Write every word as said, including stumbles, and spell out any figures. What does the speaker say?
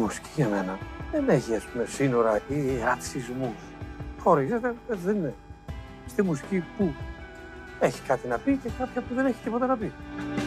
μουσική για μένα δεν έχει, ας πούμε, σύνορα ή ρατσισμούς. Χωρίζεται, δεν είναι. Στη μουσική που έχει κάτι να πει και κάποια που δεν έχει τίποτα να πει.